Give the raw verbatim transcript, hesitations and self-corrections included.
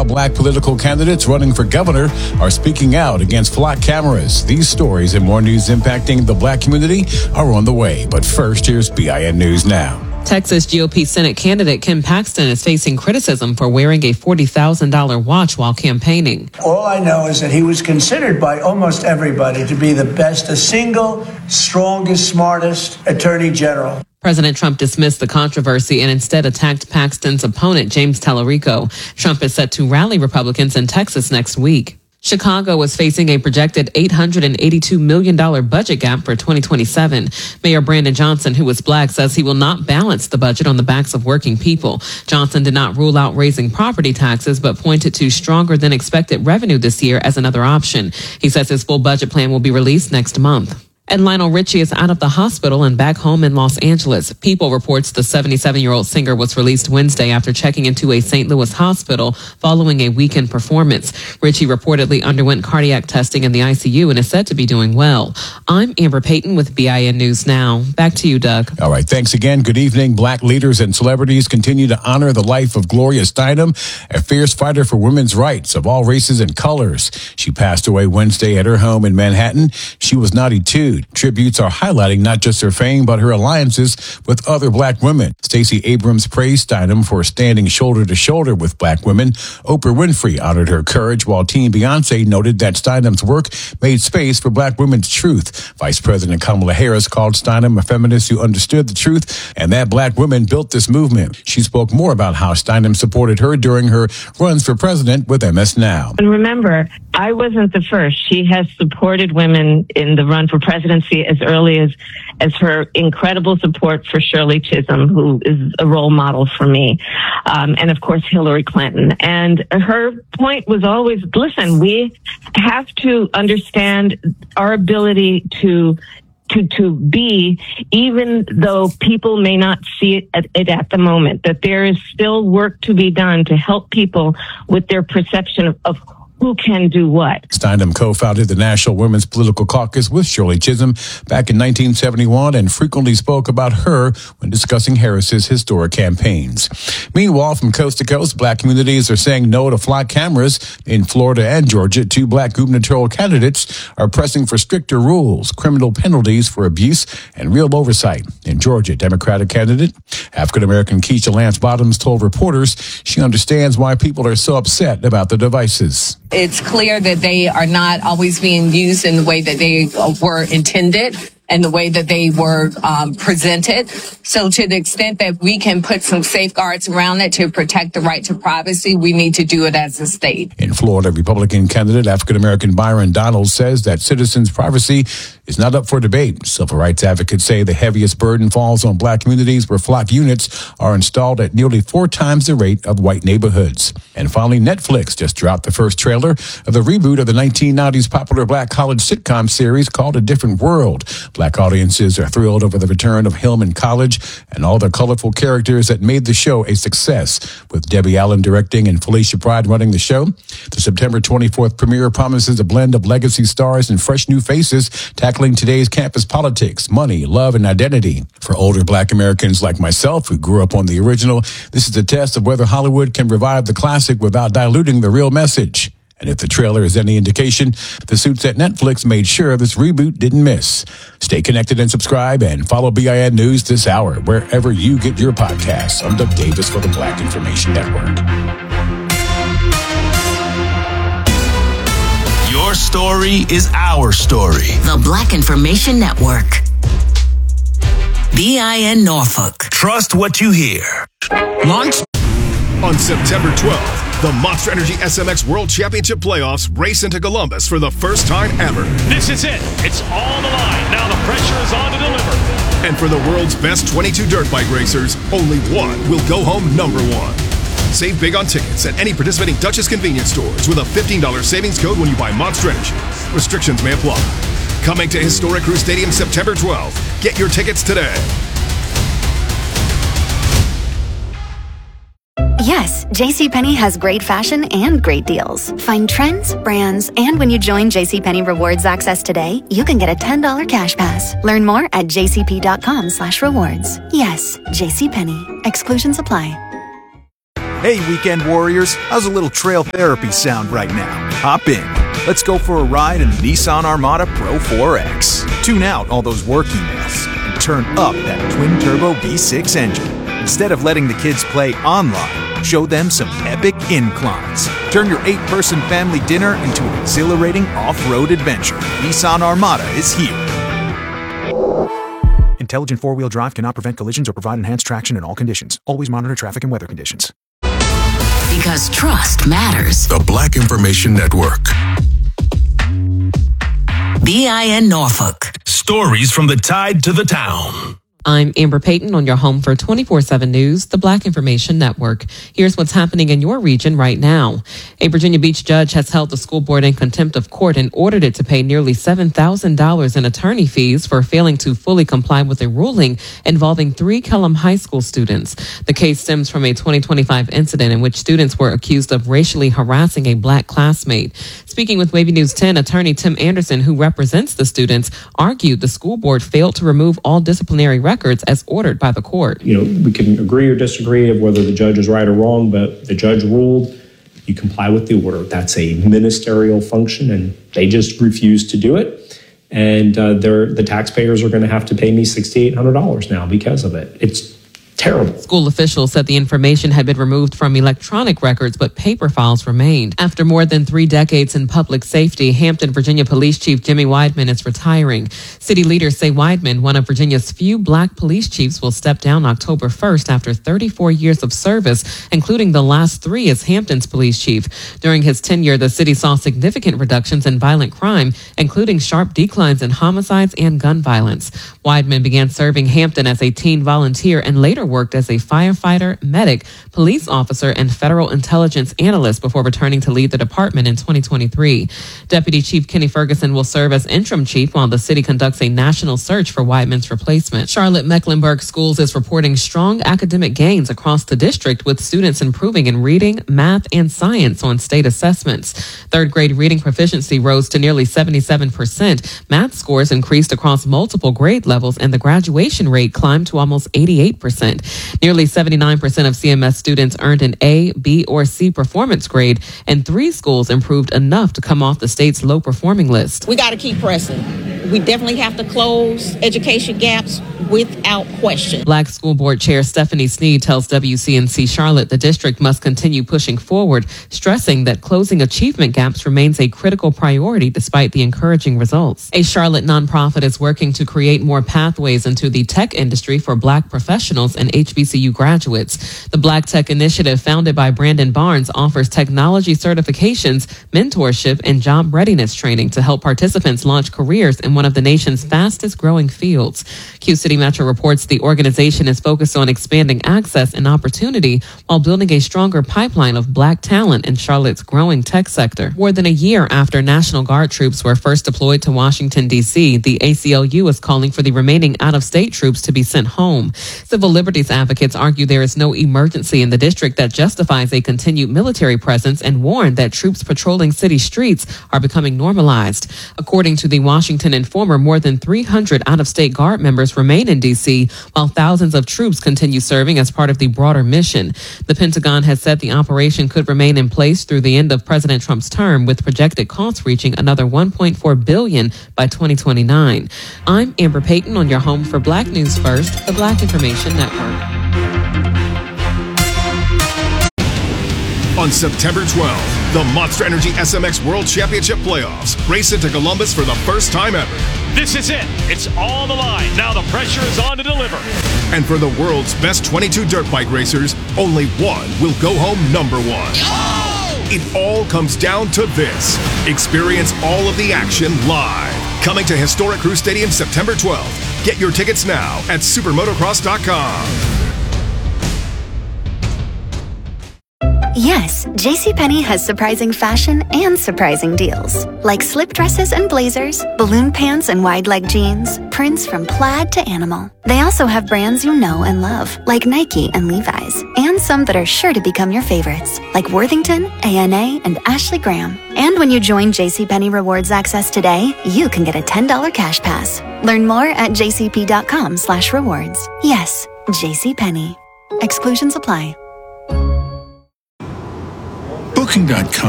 how black political candidates running for governor are speaking out against flock cameras. These stories and more news impacting the black community are on the way. But first, here's B I N News Now. Texas G O P Senate candidate Ken Paxton is facing criticism for wearing a forty thousand dollars watch while campaigning. All I know is that he was considered by almost everybody to be the best, the single strongest, smartest attorney general. President Trump dismissed the controversy and instead attacked Paxton's opponent, James Tallarico. Trump is set to rally Republicans in Texas next week. Chicago is facing a projected eight hundred eighty-two million dollars budget gap for twenty twenty-seven. Mayor Brandon Johnson, who is black, says he will not balance the budget on the backs of working people. Johnson did not rule out raising property taxes, but pointed to stronger than expected revenue this year as another option. He says his full budget plan will be released next month. And Lionel Richie is out of the hospital and back home in Los Angeles. People reports the seventy-seven-year-old singer was released Wednesday after checking into a Saint Louis hospital following a weekend performance. Richie reportedly underwent cardiac testing in the I C U and is said to be doing well. I'm Amber Payton with B I N News Now. Back to you, Doug. All right. Thanks again. Good evening. Black leaders and celebrities continue to honor the life of Gloria Steinem, a fierce fighter for women's rights of all races and colors. She passed away Wednesday at her home in Manhattan. She was ninety-two. Tributes are highlighting not just her fame, but her alliances with other black women. Stacey Abrams praised Steinem for standing shoulder to shoulder with black women. Oprah Winfrey honored her courage, while Teen Beyonce noted that Steinem's work made space for black women's truth. Vice President Kamala Harris called Steinem a feminist who understood the truth and that black women built this movement. She spoke more about how Steinem supported her during her runs for president with M S Now. And remember, I wasn't the first. She has supported women in the run for presidency as early as, as her incredible support for Shirley Chisholm, who is a role model for me, um, and of course Hillary Clinton. And her point was always, listen, we have to understand our ability to to to be, even though people may not see it at, it at the moment, that there is still work to be done to help people with their perception of, of who can do what. Steinem co-founded the National Women's Political Caucus with Shirley Chisholm back in nineteen seventy-one and frequently spoke about her when discussing Harris's historic campaigns. Meanwhile, from coast to coast, black communities are saying no to flock cameras. In Florida and Georgia, two black gubernatorial candidates are pressing for stricter rules, criminal penalties for abuse, and real oversight. In Georgia, Democratic candidate, African-American Keisha Lance Bottoms told reporters she understands why people are so upset about the devices. It's clear that they are not always being used in the way that they were intended and the way that they were um, presented. So to the extent that we can put some safeguards around it to protect the right to privacy, we need to do it as a state. In Florida, Republican candidate African-American Byron Donalds says that citizens' privacy is not up for debate. Civil rights advocates say the heaviest burden falls on black communities where flock units are installed at nearly four times the rate of white neighborhoods. And finally, Netflix just dropped the first trailer of the reboot of the nineteen nineties popular black college sitcom series called A Different World. Black audiences are thrilled over the return of Hillman College and all the colorful characters that made the show a success, with Debbie Allen directing and Felicia Pride running the show. The September twenty-fourth premiere promises a blend of legacy stars and fresh new faces tackling today's campus politics, money, love, and identity. For older black Americans like myself who grew up on the original, this is a test of whether Hollywood can revive the classic without diluting the real message. And if the trailer is any indication, the suits at Netflix made sure this reboot didn't miss. Stay connected and subscribe, and follow B I N News this hour wherever you get your podcasts. I'm Doug Davis for the Black Information Network. Your story is our story. The Black Information Network. B I N Norfolk. Trust what you hear. Launch on September twelfth. The Monster Energy S M X World Championship Playoffs race into Columbus for the first time ever. This is it. It's all on the line. Now the pressure is on to deliver. And for the world's best twenty-two dirt bike racers, only one will go home number one. Save big on tickets at any participating Duchess convenience stores with a fifteen dollars savings code when you buy Monster Energy. Restrictions may apply. Coming to Historic Crew Stadium September twelfth. Get your tickets today. Yes, JCPenney has great fashion and great deals. Find trends, brands, and when you join JCPenney Rewards Access today, you can get a ten dollars cash pass. Learn more at jcp.com slash rewards. Yes, JCPenney. Exclusions apply. Hey, weekend warriors, how's a little trail therapy sound right now? Hop in. Let's go for a ride in the Nissan Armada Pro four X. Tune out all those work emails and turn up that twin-turbo V six engine. Instead of letting the kids play online, show them some epic inclines. Turn your eight-person family dinner into an exhilarating off-road adventure. Nissan Armada is here. Intelligent four-wheel drive cannot prevent collisions or provide enhanced traction in all conditions. Always monitor traffic and weather conditions. Because trust matters. The Black Information Network. B I N Norfolk. Stories from the tide to the town. I'm Amber Payton on your home for twenty-four seven News, the Black Information Network. Here's what's happening in your region right now. A Virginia Beach judge has held the school board in contempt of court and ordered it to pay nearly seven thousand dollars in attorney fees for failing to fully comply with a ruling involving three Kellam High School students. The case stems from a twenty twenty-five incident in which students were accused of racially harassing a black classmate. Speaking with Wavy News ten, attorney Tim Anderson, who represents the students, argued the school board failed to remove all disciplinary records records as ordered by the court. You know, we can agree or disagree of whether the judge is right or wrong, but the judge ruled you comply with the order. That's a ministerial function, and they just refused to do it. And uh, they're, the taxpayers are going to have to pay me six thousand eight hundred dollars now because of it. It's terrible. School officials said the information had been removed from electronic records, but paper files remained. After more than three decades in public safety, Hampton, Virginia Police Chief Jimmy Weidman is retiring. City leaders say Weidman, one of Virginia's few black police chiefs, will step down October first after thirty-four years of service, including the last three as Hampton's police chief. During his tenure, the city saw significant reductions in violent crime, including sharp declines in homicides and gun violence. Weidman began serving Hampton as a teen volunteer and later worked as a firefighter, medic, police officer, and federal intelligence analyst before returning to lead the department in twenty twenty-three. Deputy Chief Kenny Ferguson will serve as interim chief while the city conducts a national search for Weidman's replacement. Charlotte Mecklenburg Schools is reporting strong academic gains across the district, with students improving in reading, math, and science on state assessments. Third grade reading proficiency rose to nearly seventy-seven percent. Math scores increased across multiple grade levels, and the graduation rate climbed to almost eighty-eight percent. Nearly seventy-nine percent of C M S students earned an A, B, or C performance grade, and three schools improved enough to come off the state's low-performing list. We got to keep pressing. We definitely have to close education gaps without question. Black School Board Chair Stephanie Sneed tells W C N C Charlotte the district must continue pushing forward, stressing that closing achievement gaps remains a critical priority despite the encouraging results. A Charlotte nonprofit is working to create more pathways into the tech industry for black professionals and H B C U graduates. The Black Tech Initiative, founded by Brandon Barnes, offers technology certifications, mentorship, and job readiness training to help participants launch careers in one of the nation's fastest growing fields. Q City Metro reports the organization is focused on expanding access and opportunity while building a stronger pipeline of black talent in Charlotte's growing tech sector. More than a year after National Guard troops were first deployed to Washington, D C, the A C L U is calling for the remaining out-of-state troops to be sent home. Civil liberties advocates argue there is no emergency in the district that justifies a continued military presence and warn that troops patrolling city streets are becoming normalized. According to the Washington Informer, more than three hundred out-of-state Guard members remain in D C, while thousands of troops continue serving as part of the broader mission. The Pentagon has said the operation could remain in place through the end of President Trump's term, with projected costs reaching another one point four billion dollars by twenty twenty-nine. I'm Amber Payton on your home for Black News First, the Black Information Network. On September twelfth, the Monster Energy S M X World Championship Playoffs race into Columbus for the first time ever. This is it. It's all on the line. Now the pressure is on to deliver. And for the world's best twenty-two dirt bike racers, only one will go home number one. Oh! It all comes down to this. Experience all of the action live. Coming to historic Crew Stadium September twelfth. Get your tickets now at supermotocross dot com. Yes, JCPenney has surprising fashion and surprising deals. Like slip dresses and blazers, balloon pants and wide leg jeans, prints from plaid to animal. They also have brands you know and love, like Nike and Levi's, and some that are sure to become your favorites, like Worthington, A N A, and Ashley Graham. And when you join JCPenney Rewards Access today, you can get a ten dollars cash pass. Learn more at jcp.com slash rewards. Yes, JCPenney. Exclusions apply. Booking dot com